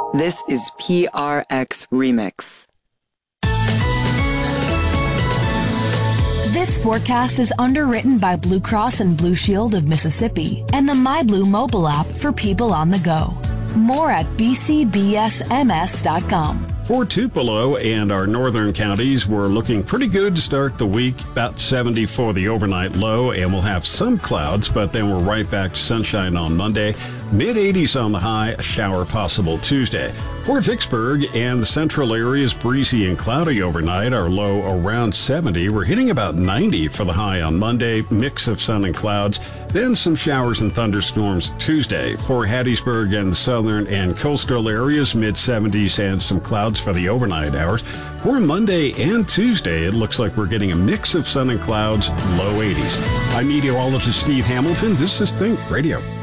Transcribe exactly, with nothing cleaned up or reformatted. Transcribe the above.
This is P R X Remix. This forecast is underwritten by Blue Cross and Blue Shield of Mississippi and the MyBlue mobile app for people on the go. More at b c b s m s dot com. For Tupelo and our northern counties, we're looking pretty good to start the week. About seventy for the overnight low, and we'll have some clouds, but then we're right back to sunshine on Monday. mid eighties on the high, a shower possible Tuesday. For Vicksburg and the central areas, breezy and cloudy overnight, our low around seventy. We're hitting about ninety for the high on Monday, mix of sun and clouds, then some showers and thunderstorms Tuesday. For Hattiesburg and the southern and coastal areas, mid seventies and some clouds for the overnight hours. For Monday and Tuesday, it looks like we're getting a mix of sun and clouds, low eighties. I'm meteorologist Steve Hamilton. This is Think Radio.